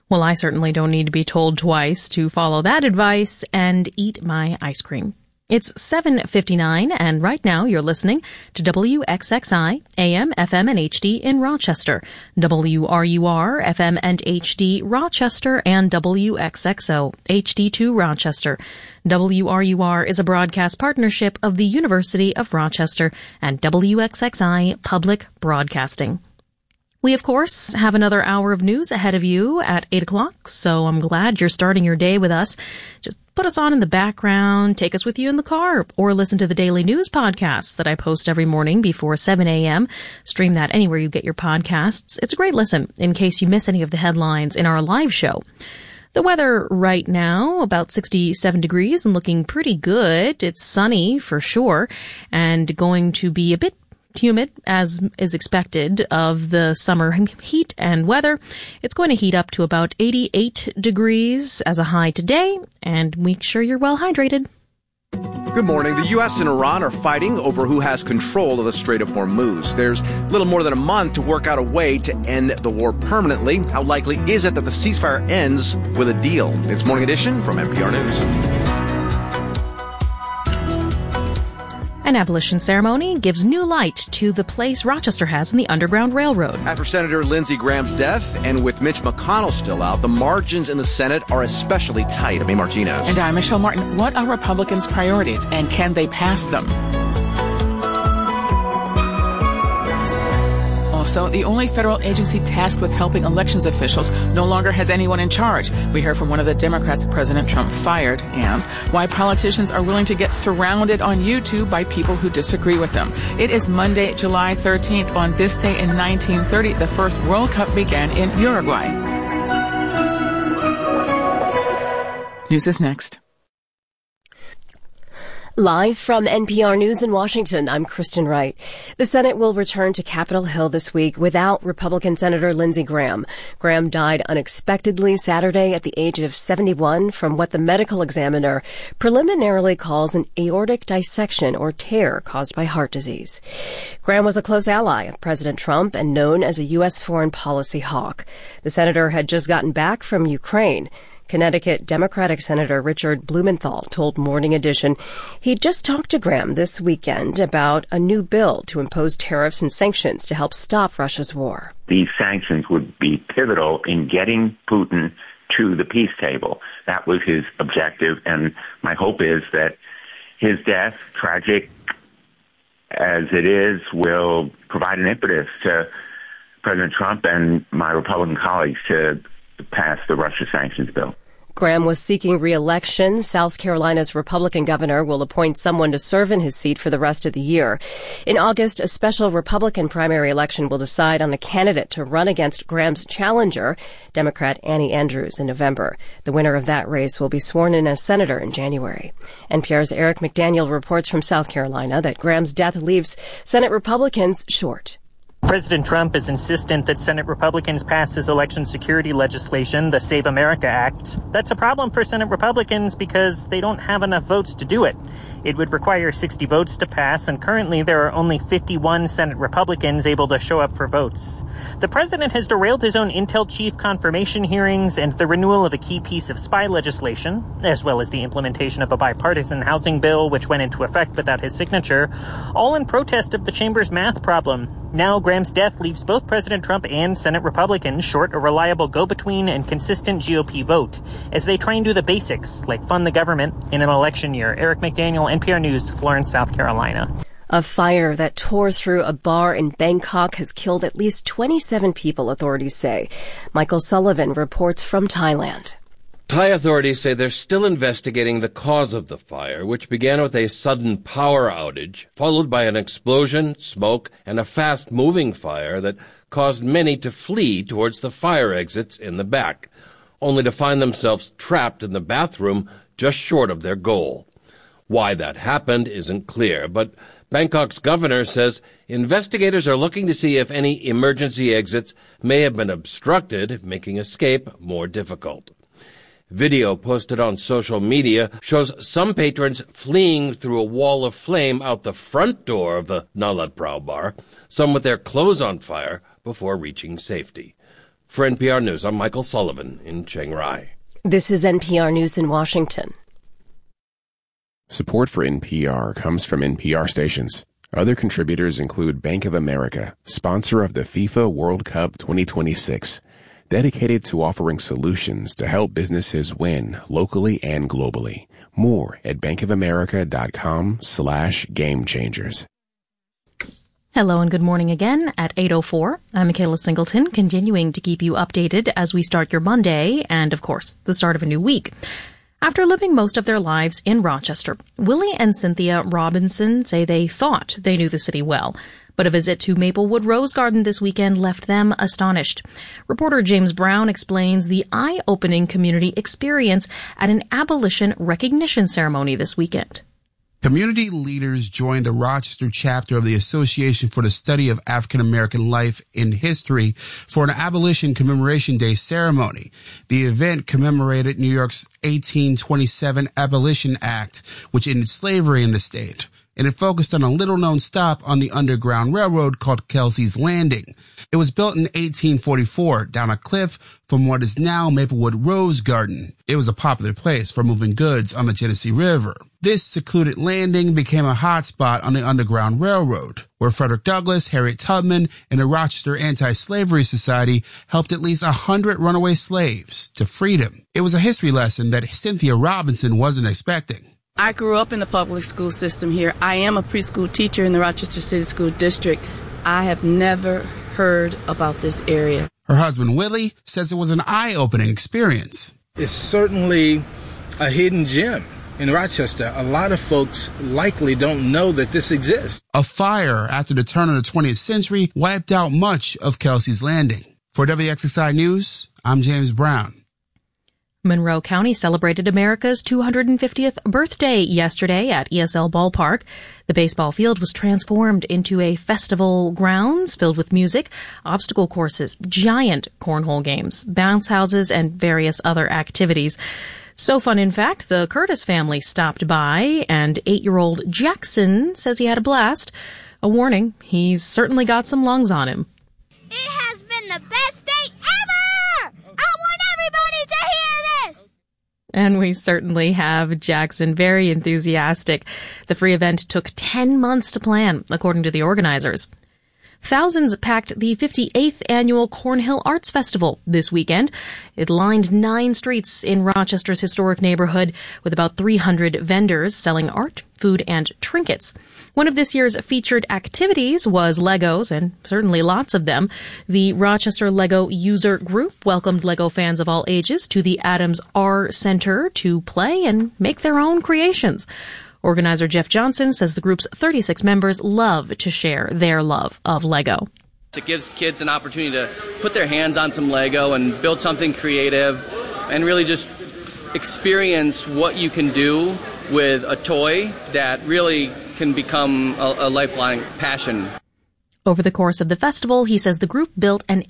Well, I certainly don't need to be told twice to follow that advice and eat my ice cream. It's 7:59, and right now you're listening to WXXI, AM, FM, and HD in Rochester, WRUR, FM and HD Rochester, and WXXO, HD2 Rochester. WRUR is a broadcast partnership of the University of Rochester and WXXI Public Broadcasting. We, of course, have another hour of news ahead of you at 8 o'clock, so I'm glad you're starting your day with us. Just put us on in the background, take us with you in the car, or listen to the daily news podcasts that I post every morning before 7 a.m. Stream that anywhere you get your podcasts. It's a great listen in case you miss any of the headlines in our live show. The weather right now, about 67 degrees and looking pretty good. It's sunny for sure, and going to be a bit humid, as is expected of the summer heat and weather. It's going to heat up to about 88 degrees as a high today, and make sure you're well hydrated. Good morning. The U.S. and Iran are fighting over who has control of the Strait of Hormuz. There's little more than a month to work out a way to end the war permanently. How likely is it that the ceasefire ends with a deal? It's Morning Edition from NPR News. An abolition ceremony gives new light to the place Rochester has in the Underground Railroad. After Senator Lindsey Graham's death, and with Mitch McConnell still out, the margins in the Senate are especially tight. I'm Martinez. And I'm Michelle Martin. What are Republicans' priorities, and can they pass them? Also, the only federal agency tasked with helping elections officials no longer has anyone in charge. We hear from one of the Democrats President Trump fired, and why politicians are willing to get surrounded on YouTube by people who disagree with them. It is Monday, July 13th. On this day in 1930, the first World Cup began in Uruguay. News is next. Live from NPR News in Washington, I'm Kristen Wright. The Senate will return to Capitol Hill this week without Republican Senator Lindsey Graham. Graham died unexpectedly Saturday at the age of 71 from what the medical examiner preliminarily calls an aortic dissection or tear caused by heart disease. Graham was a close ally of President Trump and known as a U.S. foreign policy hawk. The senator had just gotten back from Ukraine. Connecticut Democratic Senator Richard Blumenthal told Morning Edition he'd just talked to Graham this weekend about a new bill to impose tariffs and sanctions to help stop Russia's war. These sanctions would be pivotal in getting Putin to the peace table. That was his objective, and my hope is that his death, tragic as it is, will provide an impetus to President Trump and my Republican colleagues to pass the Russia sanctions bill. Graham was seeking re-election. South Carolina's Republican governor will appoint someone to serve in his seat for the rest of the year. In August, a special Republican primary election will decide on a candidate to run against Graham's challenger, Democrat Annie Andrews, in November. The winner of that race will be sworn in as senator in January. NPR's Eric McDaniel reports from South Carolina that Graham's death leaves Senate Republicans short. President Trump is insistent that Senate Republicans pass his election security legislation, the Save America Act. That's a problem for Senate Republicans because they don't have enough votes to do it. It would require 60 votes to pass, and currently there are only 51 Senate Republicans able to show up for votes. The president has derailed his own intel chief confirmation hearings and the renewal of a key piece of spy legislation, as well as the implementation of a bipartisan housing bill which went into effect without his signature, all in protest of the chamber's math problem. Now Graham's death leaves both President Trump and Senate Republicans short a reliable go-between and consistent GOP vote as they try and do the basics, like fund the government in an election year. Eric McDaniel, NPR News, Florence, South Carolina. A fire that tore through a bar in Bangkok has killed at least 27 people, authorities say. Michael Sullivan reports from Thailand. Thai authorities say they're still investigating the cause of the fire, which began with a sudden power outage, followed by an explosion, smoke, and a fast-moving fire that caused many to flee towards the fire exits in the back, only to find themselves trapped in the bathroom just short of their goal. Why that happened isn't clear, but Bangkok's governor says investigators are looking to see if any emergency exits may have been obstructed, making escape more difficult. Video posted on social media shows some patrons fleeing through a wall of flame out the front door of the Nalat Prao bar, some with their clothes on fire before reaching safety. For NPR News, I'm Michael Sullivan in Chiang Rai. This is NPR News in Washington. Support for NPR comes from NPR stations. Other contributors include Bank of America, sponsor of the FIFA World Cup 2026, dedicated to offering solutions to help businesses win locally and globally. More at bankofamerica.com/gamechangers. Hello and good morning again at 8:04. I'm Michaela Singleton, continuing to keep you updated as we start your Monday and, of course, the start of a new week. After living most of their lives in Rochester, Willie and Cynthia Robinson say they thought they knew the city well, but a visit to Maplewood Rose Garden this weekend left them astonished. Reporter James Brown explains the eye-opening community experience at an abolition recognition ceremony this weekend. Community leaders joined the Rochester chapter of the Association for the Study of African American Life in History for an Abolition Commemoration Day ceremony. The event commemorated New York's 1827 Abolition Act, which ended slavery in the state, and it focused on a little-known stop on the Underground Railroad called Kelsey's Landing. It was built in 1844 down a cliff from what is now Maplewood Rose Garden. It was a popular place for moving goods on the Genesee River. This secluded landing became a hotspot on the Underground Railroad, where Frederick Douglass, Harriet Tubman, and the Rochester Anti-Slavery Society helped at least 100 runaway slaves to freedom. It was a history lesson that Cynthia Robinson wasn't expecting. I grew up in the public school system here. I am a preschool teacher in the Rochester City School District. I have never heard about this area. Her husband, Willie, says it was an eye-opening experience. It's certainly a hidden gem in Rochester. A lot of folks likely don't know that this exists. A fire after the turn of the 20th century wiped out much of Kelsey's Landing. For WXXI News, I'm James Brown. Monroe County celebrated America's 250th birthday yesterday at ESL Ballpark. The baseball field was transformed into a festival grounds filled with music, obstacle courses, giant cornhole games, bounce houses, and various other activities. So fun, in fact, the Curtis family stopped by, and 8-year-old Jackson says he had a blast. A warning, he's certainly got some lungs on him. It has been the best day ever! I want everybody to hear this! And we certainly have Jackson, very enthusiastic. The free event took 10 months to plan, according to the organizers. Thousands packed the 58th annual Cornhill Arts Festival this weekend. It lined 9 streets in Rochester's historic neighborhood with about 300 vendors selling art, food, and trinkets. One of this year's featured activities was Legos, and certainly lots of them. The Rochester Lego User Group welcomed Lego fans of all ages to the Adams R Center to play and make their own creations. Organizer Jeff Johnson says the group's 36 members love to share their love of Lego. It gives kids an opportunity to put their hands on some Lego and build something creative and really just experience what you can do with a toy that really can become a lifelong passion. Over the course of the festival, he says the group built an